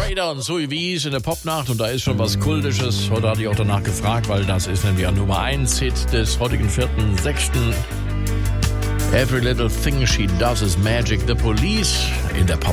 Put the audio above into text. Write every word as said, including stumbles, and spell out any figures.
weiter und so wie es in der Popnacht und da ist schon was Kultisches. Heute hatte ich auch danach gefragt, weil das ist nämlich ein Nummer eins Hit des heutigen vierten sechsten Every Little Thing She Does Is Magic. The Police in der Pop.